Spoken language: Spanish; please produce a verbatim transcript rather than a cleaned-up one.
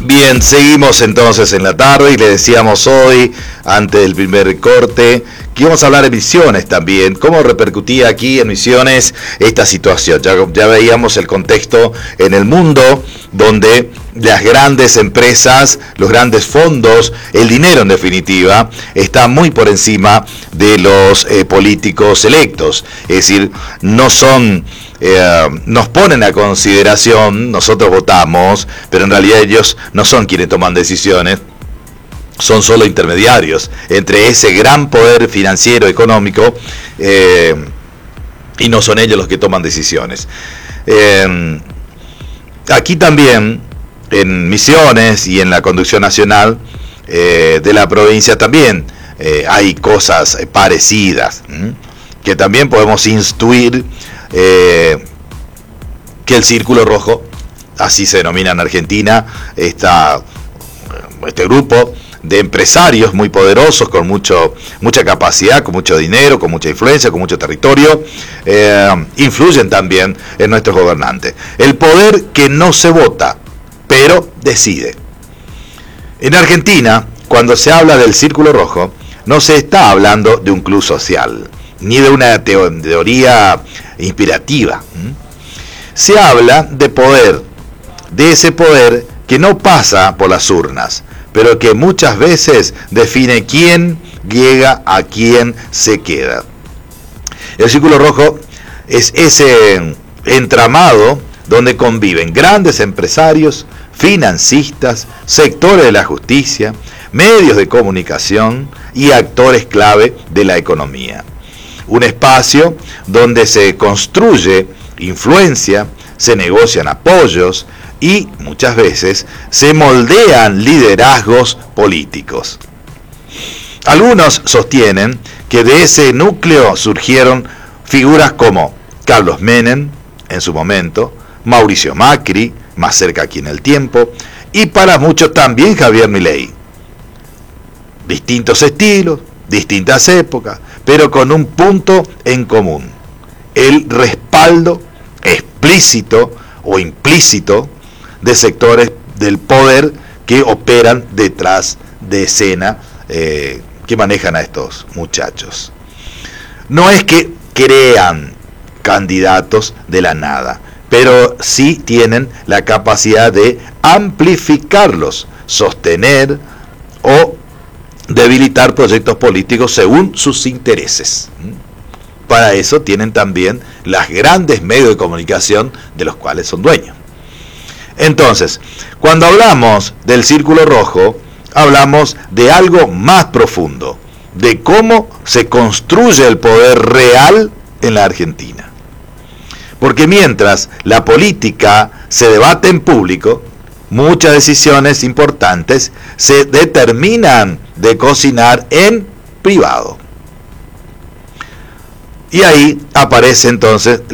Bien, seguimos entonces en la tarde y le decíamos hoy, antes del primer corte, que íbamos a hablar de Misiones también, cómo repercutía aquí en Misiones esta situación. Ya, ya veíamos el contexto en el mundo donde las grandes empresas, los grandes fondos, el dinero en definitiva, está muy por encima de los eh, políticos electos. Es decir, no son... Eh, nos ponen a consideración, nosotros votamos, pero en realidad ellos no son quienes toman decisiones, son solo intermediarios entre ese gran poder financiero, económico, eh, y no son ellos los que toman decisiones. Eh, aquí también, en Misiones y en la conducción nacional eh, de la provincia también eh, hay cosas parecidas, ¿m? que también podemos intuir. Eh, que el Círculo Rojo, así se denomina en Argentina, esta, este grupo de empresarios muy poderosos, con mucho, mucha capacidad, con mucho dinero, con mucha influencia, con mucho territorio, eh, influyen también en nuestros gobernantes. El poder que no se vota, pero decide. En Argentina, cuando se habla del Círculo Rojo, no se está hablando de un club social, ni de una teoría inspirativa. Se habla de poder, de ese poder que no pasa por las urnas, pero que muchas veces define quién llega, a quién se queda. El Círculo Rojo es ese entramado donde conviven grandes empresarios, financistas, sectores de la justicia, medios de comunicación y actores clave de la economía. Un espacio donde se construye influencia, se negocian apoyos y muchas veces se moldean liderazgos políticos. Algunos sostienen que de ese núcleo surgieron figuras como Carlos Menem, en su momento, Mauricio Macri, más cerca aquí en el tiempo, y para muchos también Javier Milei. Distintos estilos, distintas épocas, pero con un punto en común: el respaldo explícito o implícito de sectores del poder que operan detrás de escena, eh, que manejan a estos muchachos. No es que crean candidatos de la nada, pero sí tienen la capacidad de amplificarlos, sostener o debilitar proyectos políticos según sus intereses. Para eso tienen también los grandes medios de comunicación de los cuales son dueños. Entonces, cuando hablamos del Círculo Rojo, hablamos de algo más profundo, de cómo se construye el poder real en la Argentina. Porque mientras la política se debate en público, muchas decisiones importantes se determinan de cocinar en privado. Y ahí aparece entonces